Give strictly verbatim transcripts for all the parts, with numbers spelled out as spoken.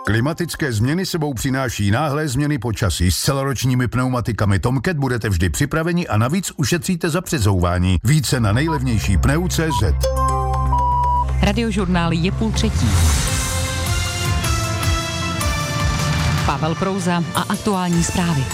Klimatické změny sebou přináší náhlé změny počasí. S celoročními pneumatikami Tomcat budete vždy připraveni a navíc ušetříte za přezouvání. Více na nejlevnější pneu tečka cé zet. Radiožurnál je půl třetí. Pavel Prouza a aktuální zprávy.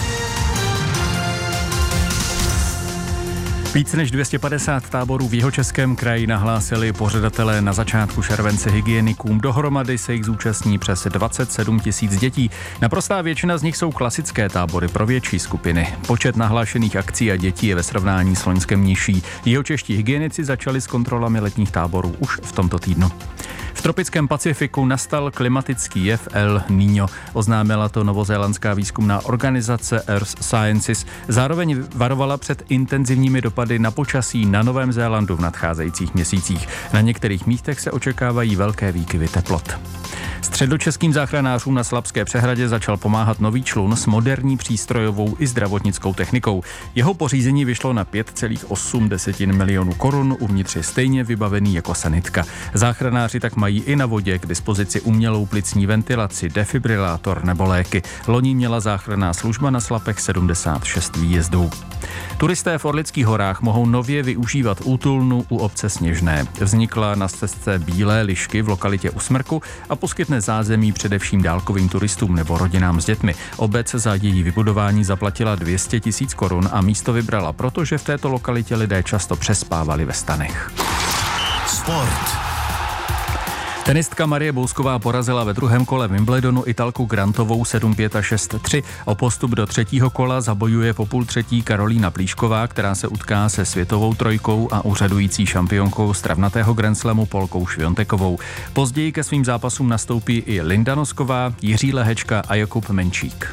Víc než dvě stě padesát táborů v Jihočeském kraji nahlásili pořadatelé na začátku července hygienikům. Dohromady se jich zúčastní přes dvacet sedm tisíc dětí. Naprostá většina z nich jsou klasické tábory pro větší skupiny. Počet nahlášených akcí a dětí je ve srovnání s loňskem nižší. Jihočeští hygienici začali s kontrolami letních táborů už v tomto týdnu. V tropickém Pacifiku nastal klimatický jev El Niño. Oznámila to novozélandská výzkumná organizace Earth Sciences. Zároveň varovala před intenzivními dopady na počasí na Novém Zélandu v nadcházejících měsících. Na některých místech se očekávají velké výkyvy teplot. Středočeským záchranářům na Slabské přehradě začal pomáhat nový člun s moderní přístrojovou i zdravotnickou technikou. Jeho pořízení vyšlo na pět celá osm milionů korun, uvnitř je stejně vybavený jako sanitka. Záchranáři tak mají i na vodě k dispozici umělou plicní ventilaci, defibrilátor nebo léky. Loni měla záchranná služba na Slapech sedmdesát šest výjezdů. Turisté v Orlických horách mohou nově využívat útulnu u obce Sněžné. Vznikla na stezce Bílé lišky v lokalitě U Smrku a poskytne zázemí především dálkovým turistům nebo rodinám s dětmi. Obec za její vybudování zaplatila dvě stě tisíc korun a místo vybrala, protože v této lokalitě lidé často přespávali ve stanech. Sport. Tenistka Marie Bousková porazila ve druhém kole Wimbledonu Italku Grantovou sedm pět a šest tři. O postup do třetího kola zabojuje po půl třetí Karolína Plíšková, která se utká se světovou trojkou a úřadující šampionkou z travnatého grandslamu Polkou Šviontekovou. Později ke svým zápasům nastoupí i Linda Nosková, Jiří Lehečka a Jakub Menčík.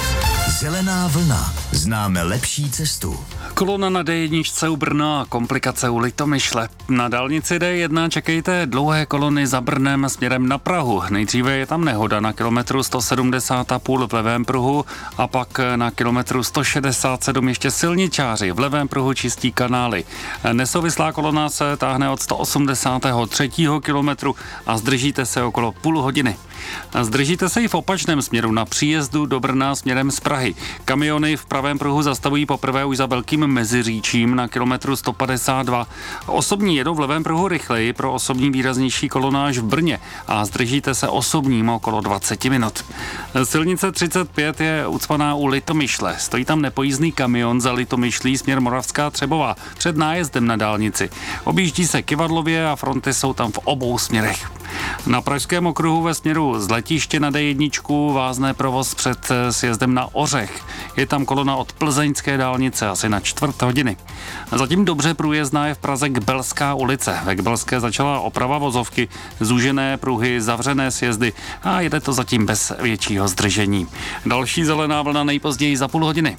Zelená vlna. Známe lepší cestu. Kolona na dé jedna u Brna a komplikace u Litomyšle. Na dálnici dé jedna čekejte dlouhé kolony za Brnem směrem na Prahu. Nejdříve je tam nehoda na kilometru sto sedmdesát a půl v levém pruhu a pak na kilometru sto šedesát sedm ještě silničáři v levém pruhu čistí kanály. Nesouvislá kolona se táhne od sto osmdesátého třetího kilometru a zdržíte se okolo půl hodiny. Zdržíte se i v opačném směru na příjezdu do Brna směrem z Prahy. Kamiony v pravém pruhu zastavují poprvé už za Velkým Meziříčím na kilometru sto padesát dva. Osobní jedou v levém pruhu rychleji, pro osobní výraznější kolonáž v Brně a zdržíte se osobním okolo dvacet minut. Silnice třicet pět je ucpaná u Litomyšle. Stojí tam nepojízdný kamion za Litomyšlí směr Moravská Třebová před nájezdem na dálnici. Objíždí se kyvadlově a fronty jsou tam v obou směrech. Na pražském okruhu ve směru z letiště na dé jedna vázne provoz před sjezdem na Ořech. Je tam kolona od plzeňské dálnice asi na čtvrt hodiny. Zatím dobře průjezdná je v Praze Kbelská ulice. Ve Kbelské začala oprava vozovky, zúžené pruhy, zavřené sjezdy a jede to zatím bez většího zdržení. Další zelená vlna nejpozději za půl hodiny.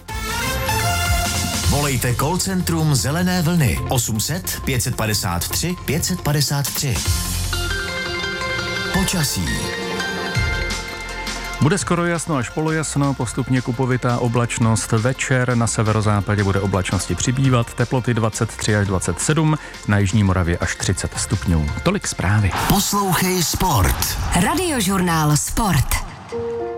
Volejte call centrum Zelené vlny osm set pět padesát tři pět padesát tři. Počasí. Bude skoro jasno až polojasno, postupně kupovitá oblačnost. Večer na severozápadě bude oblačnosti přibývat, teploty dvacet tři až dvacet sedm, na jižní Moravě až třicet stupňů. Tolik zprávy. Poslouchej Sport. Radiožurnál Sport.